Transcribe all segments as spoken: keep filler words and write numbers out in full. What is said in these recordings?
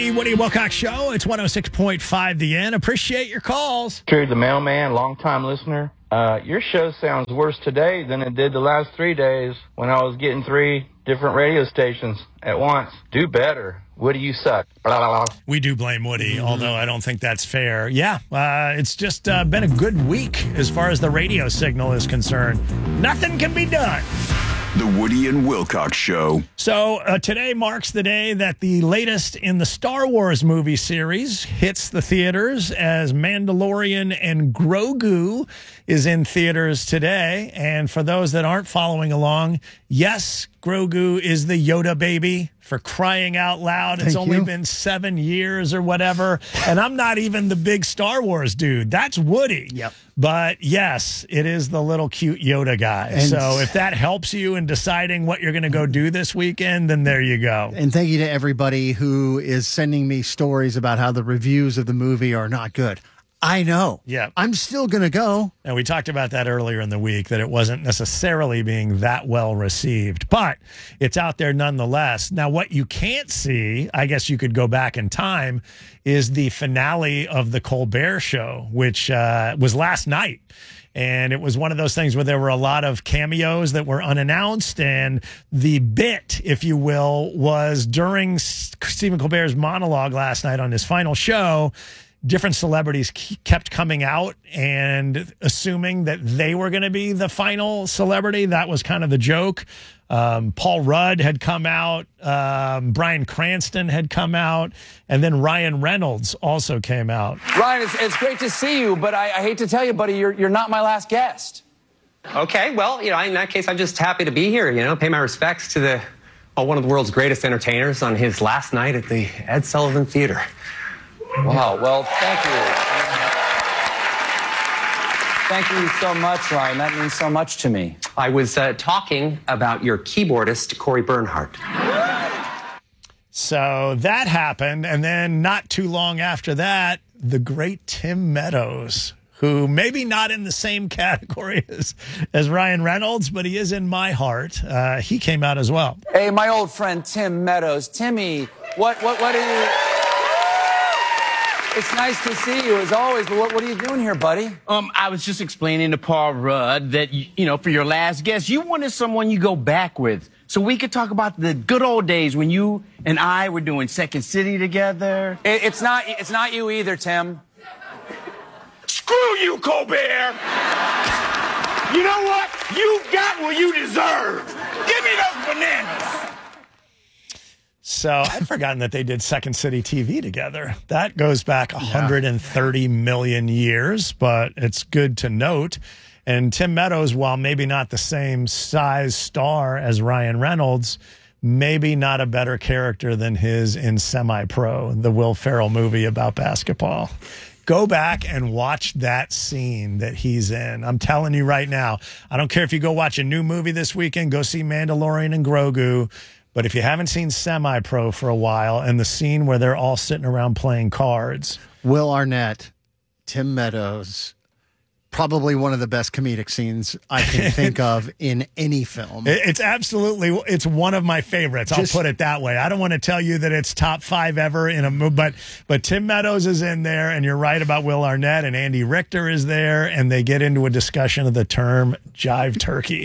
Woody Wilcox Show. It's one oh six point five The End. Appreciate your calls. True, the mailman, long-time listener. Uh, your show sounds worse today than it did the last three days when I was getting three different radio stations at once. Do better. Woody, you suck. Blah, blah, blah. We do blame Woody, mm-hmm. although I don't think that's fair. Yeah, uh, it's just uh, been a good week as far as the radio signal is concerned. Nothing can be done. The Woody and Wilcox Show. So uh, today marks the day that the latest in the Star Wars movie series hits the theaters, as Mandalorian and Grogu is in theaters today. And for those that aren't following along, yes, Grogu is the Yoda baby. For crying out loud, it's Thank only you. been seven years or whatever. And I'm not even the big Star Wars dude. That's Woody. Yep. But yes, it is the little cute Yoda guy. And so if that helps you in deciding what you're going to go do this weekend, then there you go. And thank you to everybody who is sending me stories about how the reviews of the movie are not good. I know. Yeah. I'm still going to go. And we talked about that earlier in the week, that it wasn't necessarily being that well received, but it's out there nonetheless. Now, what you can't see, I guess you could go back in time, is the finale of the Colbert Show, which uh, was last night. And it was one of those things where there were a lot of cameos that were unannounced. And the bit, if you will, was during Stephen Colbert's monologue last night on his final show, different celebrities kept coming out and assuming that they were going to be the final celebrity. That was kind of the joke. Um, Paul Rudd had come out. Um, Bryan Cranston had come out. And then Ryan Reynolds also came out. Ryan, it's, it's great to see you, but I, I hate to tell you, buddy, you're, you're not my last guest. Okay, well, you know, in that case, I'm just happy to be here, you know, pay my respects to the oh, one of the world's greatest entertainers on his last night at the Ed Sullivan Theater. Wow, well, thank you. Thank you so much, Ryan. That means so much to me. I was uh, talking about your keyboardist, Corey Bernhardt. So that happened. And then not too long after that, the great Tim Meadows, who maybe not in the same category as, as Ryan Reynolds, but he is in my heart. Uh, he came out as well. Hey, my old friend Tim Meadows. Timmy, what, what, what are you... It's nice to see you, as always, but what, what are you doing here, buddy? Um, I was just explaining to Paul Rudd that, you, you know, for your last guest, you wanted someone you go back with. So we could talk about the good old days when you and I were doing Second City together. It, it's not, it's not you either, Tim. Screw you, Colbert! You know what? You got what you deserve. Give me those bananas. So I'd forgotten that they did Second City T V together. That goes back one hundred thirty million years, but it's good to note. And Tim Meadows, while maybe not the same size star as Ryan Reynolds, maybe not a better character than his in Semi-Pro, the Will Ferrell movie about basketball. Go back and watch that scene that he's in. I'm telling you right now, I don't care if you go watch a new movie this weekend, go see Mandalorian and Grogu. But if you haven't seen Semi-Pro for a while, and the scene where they're all sitting around playing cards. Will Arnett, Tim Meadows, probably one of the best comedic scenes I can think of in any film. It's absolutely, it's one of my favorites. Just, I'll put it that way. I don't want to tell you that it's top five ever in a movie, but, but Tim Meadows is in there, and you're right about Will Arnett, and Andy Richter is there, and they get into a discussion of the term jive turkey.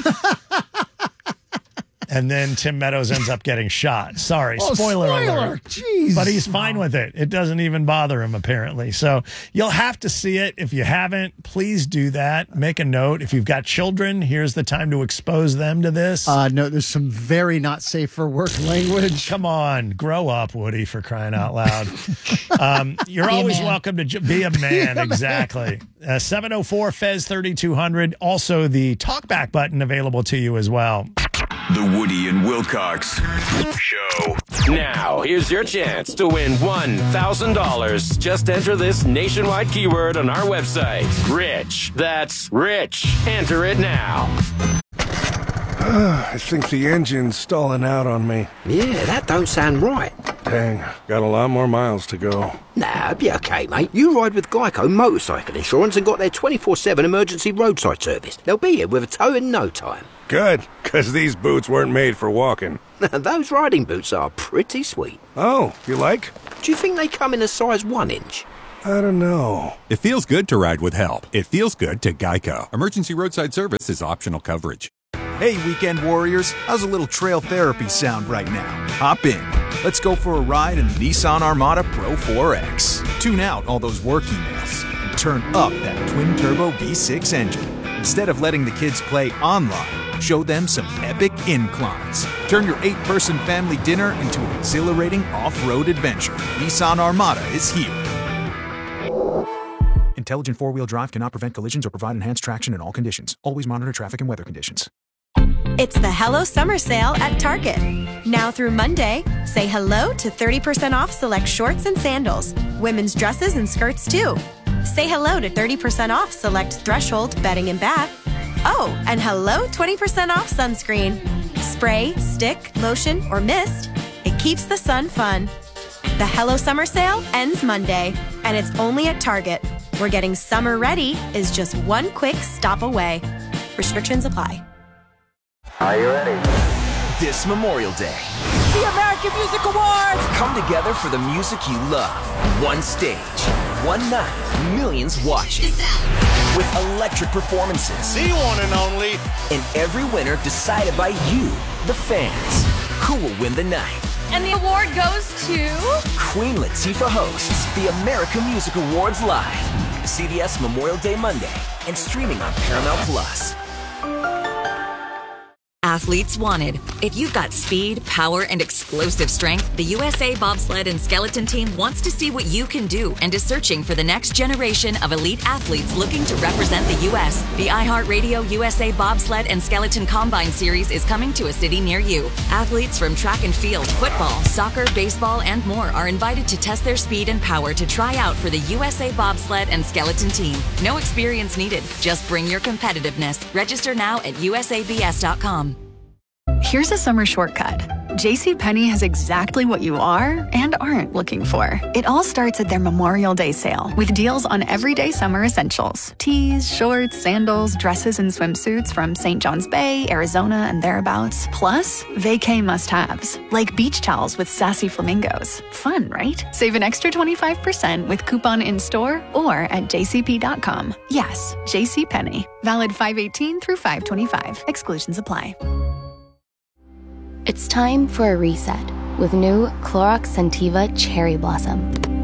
And then Tim Meadows ends up getting shot. Sorry, oh, spoiler, spoiler alert. Jeez. But he's fine with it. It doesn't even bother him, apparently. So you'll have to see it. If you haven't, please do that. Make a note. If you've got children, here's the time to expose them to this. Uh, no, there's some very not safe for work language. Come on, grow up, Woody, for crying out loud. um, you're be always welcome to ju- be a man. a Exactly. Uh, seven oh four F E Z thirty-two hundred. Also, the talkback button available to you as well. The Woody and Wilcox Show. Now, here's your chance to win one thousand dollars. Just enter this nationwide keyword on our website. Rich. That's rich. Enter it now. I think the engine's stalling out on me. Yeah, that don't sound right. Dang, got a lot more miles to go. Nah, be okay, mate. You ride with Geico Motorcycle Insurance and got their twenty-four seven emergency roadside service. They'll be here with a tow in no time. Good, because these boots weren't made for walking. Those riding boots are pretty sweet. Oh, you like? Do you think they come in a size one inch? I don't know. It feels good to ride with help. It feels good to Geico. Emergency roadside service is optional coverage. Hey, weekend warriors. How's a little trail therapy sound right now? Hop in. Let's go for a ride in the Nissan Armada Pro four X. Tune out all those work emails and turn up that twin-turbo V six engine. Instead of letting the kids play online, show them some epic inclines. Turn your eight-person family dinner into an exhilarating off-road adventure. Nissan Armada is here. Intelligent four-wheel drive cannot prevent collisions or provide enhanced traction in all conditions. Always monitor traffic and weather conditions. It's the Hello Summer Sale at Target. Now through Monday, say hello to thirty percent off select shorts and sandals, women's dresses and skirts too. Say hello to thirty percent off select Threshold bedding and bath. Oh, and hello twenty percent off sunscreen. Spray, stick, lotion, or mist, it keeps the sun fun. The Hello Summer Sale ends Monday, and it's only at Target, where getting summer ready is just one quick stop away. Restrictions apply. Are you ready? This Memorial Day, the American Music Awards come together for the music you love. One stage, one night, millions watching. With electric performances. The one and only. And every winner decided by you, the fans. Who will win the night? And the award goes to... Queen Latifah hosts the American Music Awards live. C B S Memorial Day Monday and streaming on Paramount Plus. Athletes wanted. If you've got speed, power, and explosive strength, the U S A Bobsled and Skeleton Team wants to see what you can do and is searching for the next generation of elite athletes looking to represent the U S The iHeartRadio U S A Bobsled and Skeleton Combine Series is coming to a city near you. Athletes from track and field, football, soccer, baseball, and more are invited to test their speed and power to try out for the U S A Bobsled and Skeleton Team. No experience needed. Just bring your competitiveness. Register now at U S A B S dot com. Here's a summer shortcut. JCPenney has exactly what you are and aren't looking for. It all starts at their Memorial Day sale with deals on everyday summer essentials. Tees, shorts, sandals, dresses, and swimsuits from Saint John's Bay, Arizona, and thereabouts. Plus, vacay must-haves, like beach towels with sassy flamingos. Fun, right? Save an extra twenty-five percent with coupon in-store or at J C P dot com. Yes, JCPenney. Valid five eighteen through five twenty-five. Exclusions apply. It's time for a reset with new Clorox Scentiva Cherry Blossom.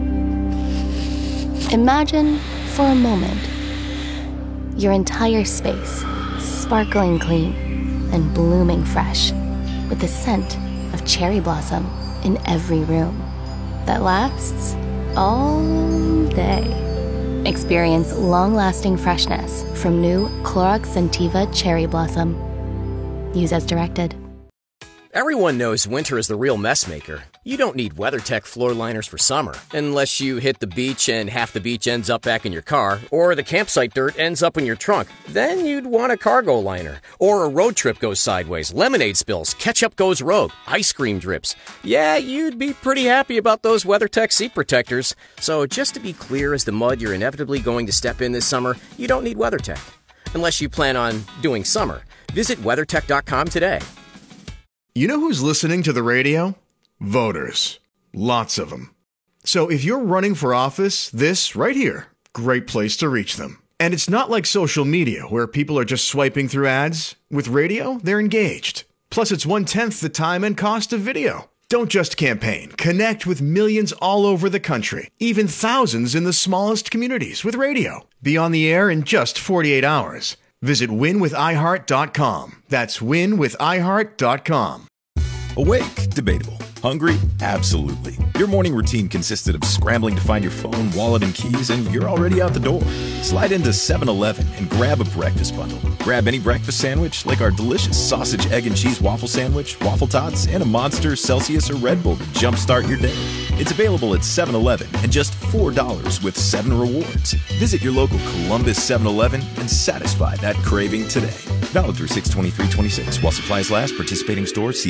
Imagine, for a moment, your entire space sparkling clean and blooming fresh with the scent of cherry blossom in every room that lasts all day. Experience long-lasting freshness from new Clorox Scentiva Cherry Blossom. Use as directed. Everyone knows winter is the real mess maker. You don't need WeatherTech floor liners for summer, unless you hit the beach and half the beach ends up back in your car, or the campsite dirt ends up in your trunk. Then you'd want a cargo liner. Or a road trip goes sideways, lemonade spills, ketchup goes rogue, ice cream drips. Yeah, you'd be pretty happy about those WeatherTech seat protectors. So just to be clear as the mud you're inevitably going to step in this summer, you don't need WeatherTech. Unless you plan on doing summer. Visit WeatherTech dot com today. You know who's listening to the radio? Voters. Lots of them. So if you're running for office, this right here, great place to reach them. And it's not like social media where people are just swiping through ads. With radio, they're engaged. Plus, it's one-tenth the time and cost of video. Don't just campaign. Connect with millions all over the country, even thousands in the smallest communities with radio. Be on the air in just forty-eight hours. Visit win with i heart dot com. That's win with i heart dot com. Awake? Debatable. Hungry? Absolutely. Your morning routine consisted of scrambling to find your phone, wallet, and keys, and you're already out the door. Slide into seven eleven and grab a breakfast bundle. Grab any breakfast sandwich, like our delicious sausage, egg, and cheese waffle sandwich, waffle tots, and a Monster, Celsius, or Red Bull to jumpstart your day. It's available at seven eleven and just four dollars with seven rewards. Visit your local Columbus seven eleven and satisfy that craving today. Valid through six twenty-three twenty-six while supplies last. Participating stores. See app for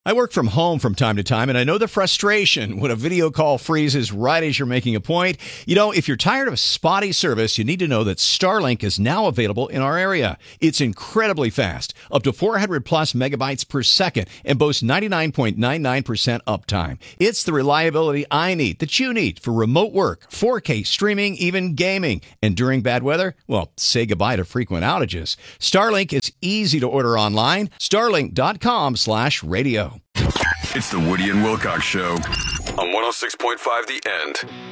I work from home from time to time, and I know the frustration when a video call freezes right as you're making a point. You know, if you're tired of spotty service, you need to know that Starlink is now available in our area. It's incredibly fast, up to four hundred plus megabytes per second, and boasts ninety-nine point nine nine percent uptime. It's the reliability I need, that you need, for remote work, four K streaming, even gaming. And during bad weather, well, say goodbye to frequent outages. Starlink is easy to order online. Starlink.com slash radio. It's the Woody and Wilcox Show on one oh six point five The End.